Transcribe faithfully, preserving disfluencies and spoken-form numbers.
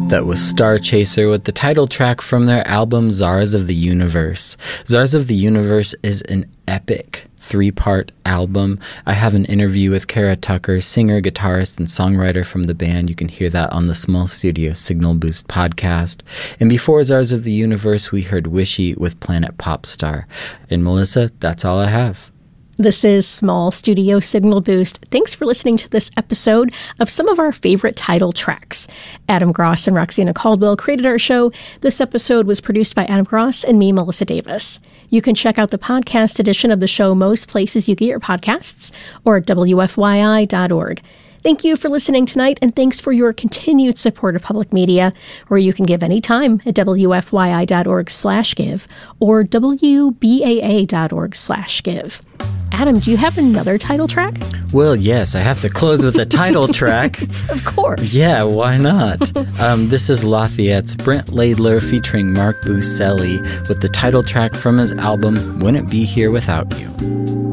That was Star Chaser with the title track from their album Czars of the Universe. Czars of the Universe is an epic three-part album. I have an interview with Kara Tucker, singer, guitarist, and songwriter from the band. You can hear that on the Small Studio Signal Boost podcast. And before Czars of the Universe, we heard Wishy with Planet Popstar. And Melissa, that's all I have. This is Small Studio Signal Boost. Thanks for listening to this episode of some of our favorite title tracks. Adam Gross and Roxana Caldwell created our show. This episode was produced by Adam Gross and me, Melissa Davis. You can check out the podcast edition of the show most places you get your podcasts or at W F Y I dot org. Thank you for listening tonight, and thanks for your continued support of public media, where you can give anytime at W F Y I dot org slash give or W B A A dot org slash give. Adam, do you have another title track? Well, yes, I have to close with a title track. Of course. Yeah, why not? um, this is Lafayette's Brent Laidler featuring Mark Buselli with the title track from his album Wouldn't Be Here Without You.